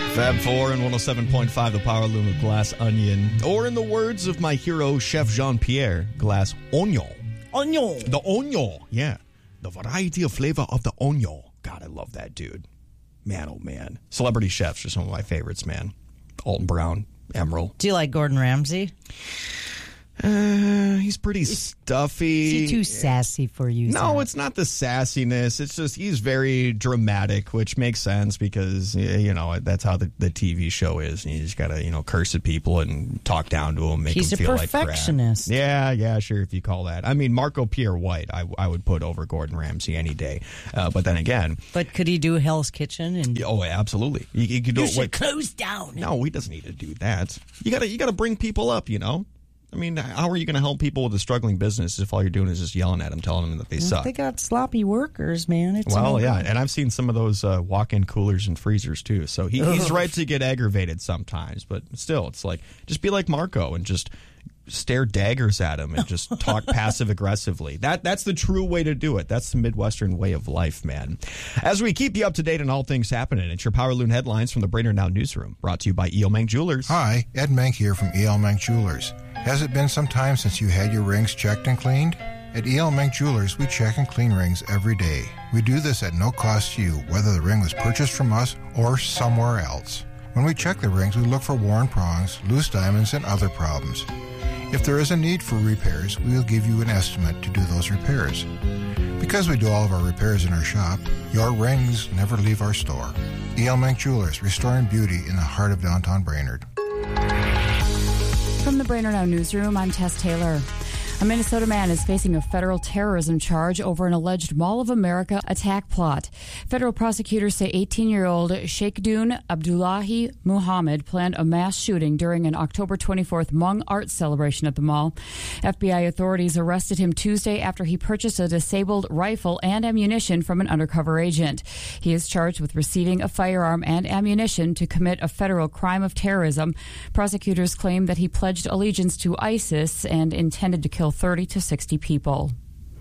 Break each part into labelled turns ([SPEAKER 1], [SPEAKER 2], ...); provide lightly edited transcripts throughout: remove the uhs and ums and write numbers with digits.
[SPEAKER 1] Fab 4 and 107.5, the Power Loom of Glass Onion. Or in the words of my hero, Chef Jean-Pierre, Glass Oignon.
[SPEAKER 2] Onion.
[SPEAKER 1] The oignon, yeah. The variety of flavor of the oignon. God, I love that dude. Man, oh man. Celebrity chefs are some of my favorites, man. Alton Brown, Emerald.
[SPEAKER 2] Do you like Gordon Ramsay?
[SPEAKER 1] He's pretty stuffy.
[SPEAKER 2] Is he too sassy for you?
[SPEAKER 1] No,
[SPEAKER 2] Zach?
[SPEAKER 1] it's not the sassiness. It's just he's very dramatic, which makes sense because, you know, that's how the TV show is. You just got to, curse at people and talk down to them, make
[SPEAKER 2] He's
[SPEAKER 1] them
[SPEAKER 2] a
[SPEAKER 1] feel like crap.
[SPEAKER 2] perfectionist.
[SPEAKER 1] Yeah, sure, if you call that. I mean, Marco Pierre White, I would put over Gordon Ramsay any day. But then again...
[SPEAKER 2] But could he do Hell's Kitchen? And
[SPEAKER 1] Oh, absolutely. You could do
[SPEAKER 2] you
[SPEAKER 1] it.
[SPEAKER 2] should close down.
[SPEAKER 1] No, he doesn't need to do that. You got to bring people up, I mean, how are you going to help people with a struggling business if all you're doing is just yelling at them, telling them that they suck?
[SPEAKER 2] They got sloppy workers, man.
[SPEAKER 1] Yeah, and I've seen some of those walk-in coolers and freezers, too. So he's right to get aggravated sometimes, but still, it's like, just be like Marco and just stare daggers at him and just talk passive-aggressively. That's the true way to do it. That's the Midwestern way of life, man. As we keep you up to date on all things happening, it's your Power Loon headlines from the Brainerd Now newsroom, brought to you by E.L. Mank Jewelers.
[SPEAKER 3] Hi, Ed Mank here from E.L. Mank Jewelers. Has it been some time since you had your rings checked and cleaned? At E.L. Mank Jewelers, we check and clean rings every day. We do this at no cost to you, whether the ring was purchased from us or somewhere else. When we check the rings, we look for worn prongs, loose diamonds, and other problems. If there is a need for repairs, we will give you an estimate to do those repairs. Because we do all of our repairs in our shop, your rings never leave our store. E.L. Mank Jewelers, restoring beauty in the heart of downtown Brainerd.
[SPEAKER 4] From the Brainerd Now newsroom, I'm Tess Taylor. A Minnesota man is facing a federal terrorism charge over an alleged Mall of America attack plot. Federal prosecutors say 18-year-old Sheikhdun Abdullahi Muhammad planned a mass shooting during an October 24th Hmong art celebration at the mall. FBI authorities arrested him Tuesday after he purchased a disabled rifle and ammunition from an undercover agent. He is charged with receiving a firearm and ammunition to commit a federal crime of terrorism. Prosecutors claim that he pledged allegiance to ISIS and intended to kill 30 to 60 people.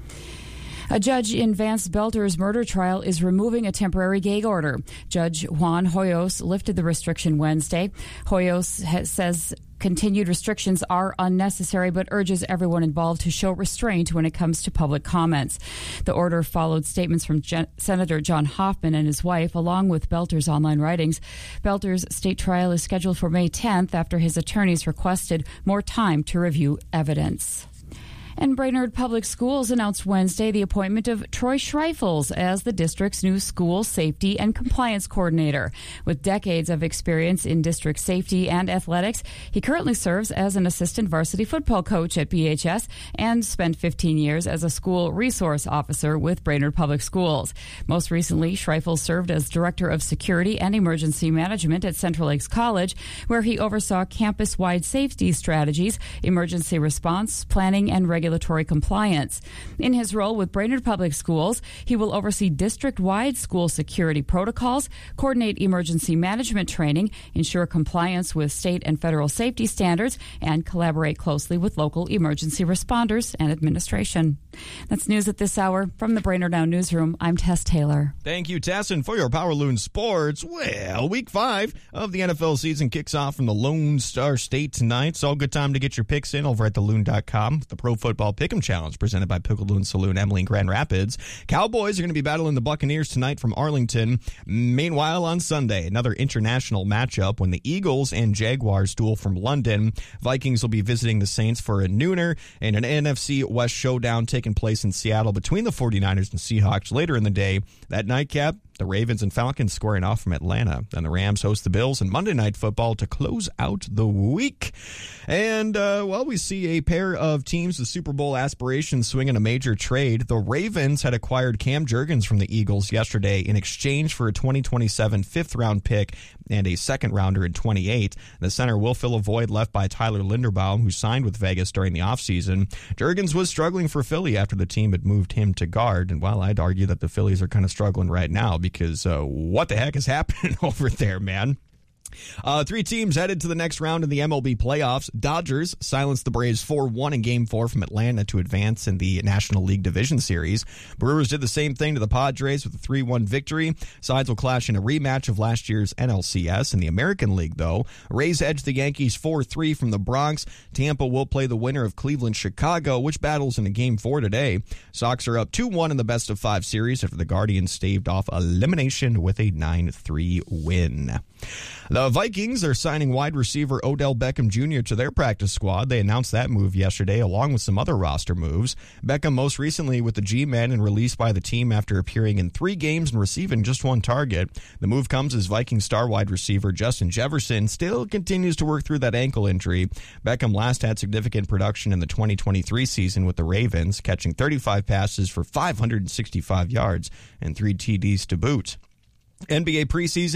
[SPEAKER 4] A judge in Vance Belter's murder trial is removing a temporary gag order. Judge Juan Hoyos lifted the restriction Wednesday. Hoyos says continued restrictions are unnecessary, but urges everyone involved to show restraint when it comes to public comments. The order followed statements from Senator John Hoffman and his wife, along with Belter's online writings. Belter's state trial is scheduled for May 10th after his attorneys requested more time to review evidence. And Brainerd Public Schools announced Wednesday the appointment of Troy Schreifels as the district's new school safety and compliance coordinator. With decades of experience in district safety and athletics, he currently serves as an assistant varsity football coach at BHS and spent 15 years as a school resource officer with Brainerd Public Schools. Most recently, Schreifels served as director of security and emergency management at Central Lakes College, where he oversaw campus-wide safety strategies, emergency response, planning, and regulatory compliance. In his role with Brainerd Public Schools, he will oversee district-wide school security protocols, coordinate emergency management training, ensure compliance with state and federal safety standards, and collaborate closely with local emergency responders and administration. That's news at this hour. From the Brainerd Now newsroom, I'm Tess Taylor.
[SPEAKER 1] Thank you, Tess. And for your Power Loon Sports, well, Week 5 of the NFL season kicks off from the Lone Star State tonight. So good time to get your picks in over at theloon.com. The Pro Football Pick'em Challenge presented by Pickle Loon Saloon, Emily in Grand Rapids. Cowboys are going to be battling the Buccaneers tonight from Arlington. Meanwhile, on Sunday, another international matchup when the Eagles and Jaguars duel from London. Vikings will be visiting the Saints for a nooner, and an NFC West showdown taking place in Seattle between the 49ers and Seahawks later in the day. That nightcap, the Ravens and Falcons squaring off from Atlanta. Then the Rams host the Bills in Monday Night Football to close out the week. And, we see a pair of teams with Super Bowl aspirations swinging a major trade. The Ravens had acquired Cam Jurgens from the Eagles yesterday in exchange for a 2027 fifth-round pick and a second-rounder in 28. The center will fill a void left by Tyler Linderbaum, who signed with Vegas during the offseason. Jurgens was struggling for Philly after the team had moved him to guard. And, I'd argue that the Phillies are kind of struggling right now because what the heck is happening over there, man? Three teams headed to the next round in the MLB playoffs. Dodgers silenced the Braves 4-1 in Game 4 from Atlanta to advance in the National League Division Series. Brewers did the same thing to the Padres with a 3-1 victory. Sides will clash in a rematch of last year's NLCS. In the American League, though, Rays edged the Yankees 4-3 from the Bronx. Tampa will play the winner of Cleveland-Chicago, which battles in a Game 4 today. Sox are up 2-1 in the best-of-5 series after the Guardians staved off elimination with a 9-3 win. The Vikings are signing wide receiver Odell Beckham Jr. to their practice squad. They announced that move yesterday, along with some other roster moves. Beckham most recently with the G-Men and released by the team after appearing in 3 games and receiving just 1 target. The move comes as Viking star wide receiver Justin Jefferson still continues to work through that ankle injury. Beckham last had significant production in the 2023 season with the Ravens, catching 35 passes for 565 yards and 3 TDs to boot. NBA preseason